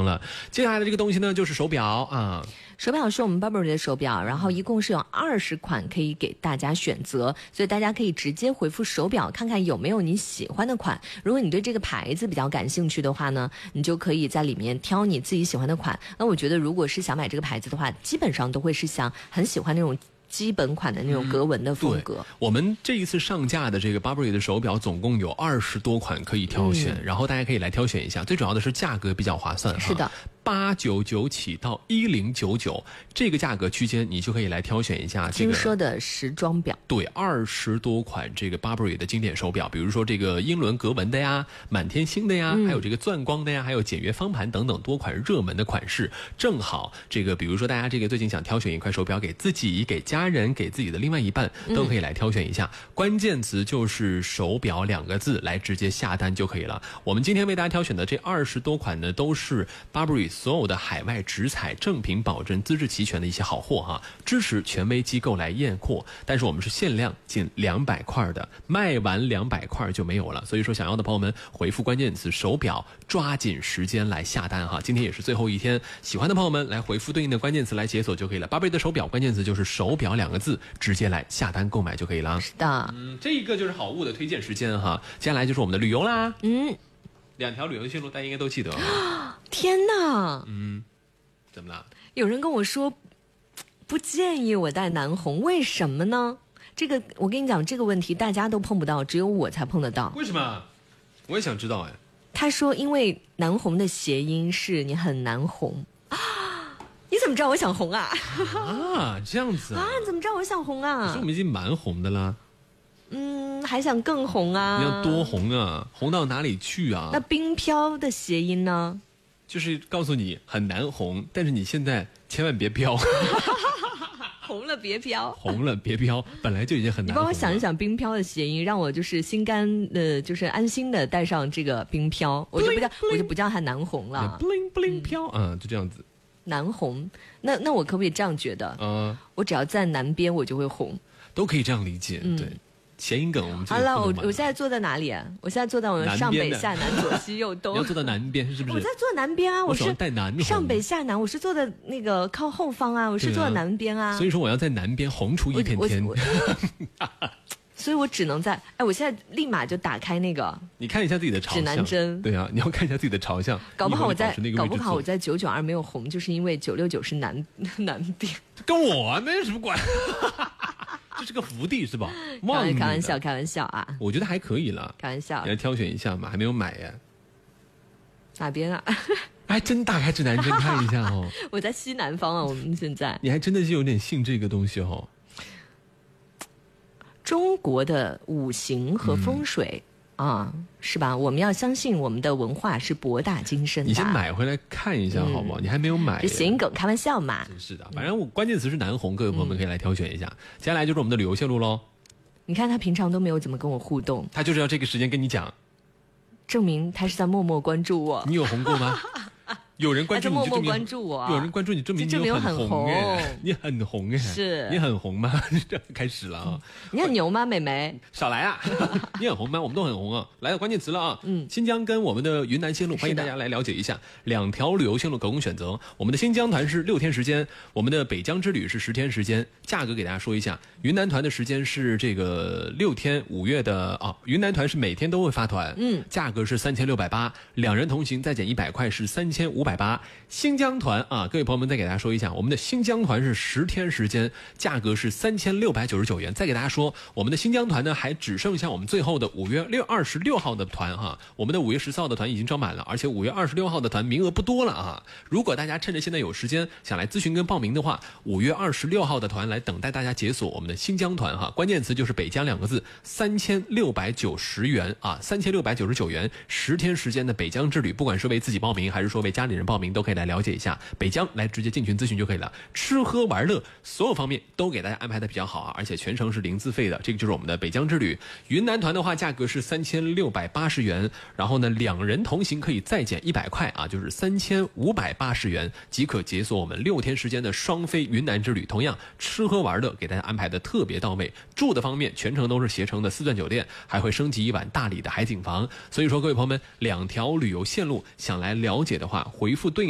方了。接下来的这个东西呢，就是手表啊。 手表是我们 Burberry 的手表，然后一共是有20款可以给大家选择，所以大家可以直接回复手表，看看有没有你喜欢的款。如果你对这个牌子比较感兴趣的话呢，你就可以在里面挑你自己喜欢的款。那我觉得如果是想买这个牌子的话，基本上都会是想很喜欢那种基本款的那种格纹的风格。 我们这一次上架的这个 Burberry 的手表总共有20多款可以挑选，然后大家可以来挑选一下。最主要的是价格比较划算， 是的 ，899起到1099这个价格区间，你就可以来挑选一下这个听说的时装表。 对，20多款这个 Burberry 的经典手表，比如说这个英伦格纹的呀、满天星的呀，还有这个钻光的呀，还有简约方盘等等多款热门的款式。正好这个比如说大家这个最近想挑选一块手表给自己、给家人、给自己的另外一半，都可以来挑选一下。关键词就是手表2个字，来直接下单就可以了。我们今天为大家挑选的这20多款呢，都是 Burberry 所有的海外直采正品保证资质齐全的一些好货哈，支持权威机构来验货。但是我们是限量仅200块的，卖完200块就没有了。所以说想要的朋友们回复关键词手表，抓紧时间来下单哈。今天也是最后一天，喜欢的朋友们来回复对应的关键词来解锁就可以了。Burberry 的手表关键词就是手表2个字，直接来下单购买就可以了。 是的， 这个就是好物的推荐时间哈。接下来就是我们的旅游啦。2条旅游线路大家应该都记得啊。 天哪！ 怎么了？ 有人跟我说不建议我带南红，为什么呢？这个我跟你讲，这个问题大家都碰不到，只有我才碰得到。 为什么？我也想知道哎。 他说因为南红的谐音是你很难红。你怎么知道我想红啊？ 这样子啊？ 你怎么知道我想红啊？ 可是我们已经蛮红的啦。 还想更红啊？ 你要多红啊？红到哪里去啊？ 那冰飘的谐音呢？ 就是告诉你很难红，但是你现在千万别飘。 红了别飘， 红了别飘，本来就已经很难红了。你帮我想一想冰飘的谐音，让我就是心甘就是安心的带上这个冰飘，我就不叫它南红了。 bling bling 飘，就这样子。 南红，那我可不可以这样觉得？我只要在南边，我就会红。 都可以这样理解，对。谐音梗我们好了，我现在坐在哪里啊？我现在坐在我们上北下南左西右东。 你要坐到南边是不是？ 我在坐南边啊，我是带南红上北下南，我是坐的那个靠后方啊，我是坐在南边啊。 所以说我要在南边红出一片天。 所以我只能在我现在立马就打开那个， 你看一下自己的朝向，指南针。 对啊，你要看一下自己的朝向。 搞不好我在992没有红，就是因为969是南边。 跟我没有什么关系。这是个福地是吧？ 开玩笑啊！ 我觉得还可以了， 开玩笑。 你来挑选一下嘛，还没有买呀。 哪边啊？ 还真打开指南针看一下哦。 我在西南方啊，我们现在。 你还真的是有点信这个东西哦。 中国的五行和风水。是吧？我们要相信我们的文化是博大精深的。 你先买回来看一下好不好？你还没有买。 谐音梗，开玩笑嘛。 真是的，反正关键词是南红，各位朋友们可以来挑选一下。接下来就是我们的旅游线路喽。 你看他平常都没有怎么跟我互动， 他就是要这个时间跟你讲， 证明他是在默默关注我。 你有红过吗？有人关注你就默默关注我， 有人关注你证明你很红哎，你很红哎， 是你很红吗？这开始了啊！ 你很牛吗，美眉？ 少来啊！你很红吗？我们都很红啊！来到关键词了啊！新疆跟我们的云南线路，欢迎大家来了解一下2条旅游线路可供选择。我们的新疆团是6天时间，我们的北疆之旅是10天时间。价格给大家说一下，云南团的时间是这个6天，5月的云南团是每天都会发团，价格是3680，2人同行再减100块是3580。新疆团各位朋友们再给大家说一下，我们的新疆团是10天时间，价格是3699元。再给大家说，我们的新疆团呢还只剩下我们最后的5月26号的团哈，我们的5月14号的团已经招满了，而且5月26号的团名额不多了啊。如果大家趁着现在有时间想来咨询跟报名的话，5月26号的团来等待大家解锁我们的新疆团哈，关键词就是北疆2个字，3690元3699元，10天时间的北疆之旅，不管是为自己报名还是说为家里人报名，都可以来了解一下北疆，来直接进群咨询就可以了。吃喝玩乐所有方面都给大家安排的比较好啊，而且全程是零自费的。这个就是我们的北疆之旅。云南团的话，价格是3680元，然后呢2人同行可以再减100块啊，就是3580元即可解锁我们6天时间的双飞云南之旅。同样吃喝玩乐给大家安排的特别到位，住的方面全程都是携程的4钻酒店，还会升级1晚大理的海景房。所以说各位朋友们，2条旅游线路想来了解的话，回复对应